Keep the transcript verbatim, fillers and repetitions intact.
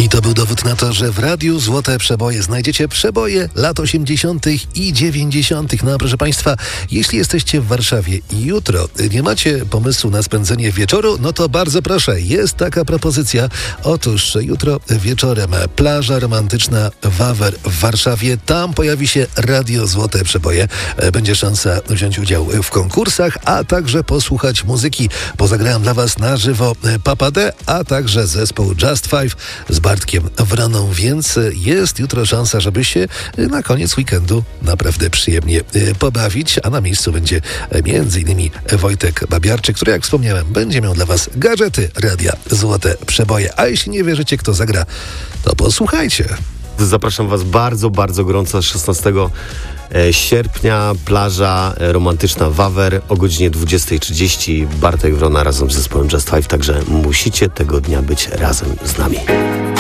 I to był dowód na to, że w Radiu Złote Przeboje znajdziecie przeboje lat osiemdziesiątych i dziewięćdziesiątych. No a proszę Państwa, jeśli jesteście w Warszawie i jutro nie macie pomysłu na spędzenie wieczoru, no to bardzo proszę, jest taka propozycja. Otóż jutro wieczorem plaża romantyczna Wawer w Warszawie. Tam pojawi się Radio Złote Przeboje. Będzie szansa wziąć udział w konkursach, a także posłuchać muzyki. Pozagrałem dla Was na żywo Papa D, a także zespół Just Five z Bartkiem Wroną, więc jest jutro szansa, żeby się na koniec weekendu naprawdę przyjemnie pobawić, a na miejscu będzie między innymi Wojtek Babiarczyk, który, jak wspomniałem, będzie miał dla Was gadżety Radia Złote Przeboje. A jeśli nie wierzycie, kto zagra, to posłuchajcie. Zapraszam Was bardzo, bardzo gorąco szesnastego sierpnia, plaża romantyczna Wawer o godzinie dwudziesta trzydzieści. Bartek Wrona razem z zespołem Just Five, także musicie tego dnia być razem z nami.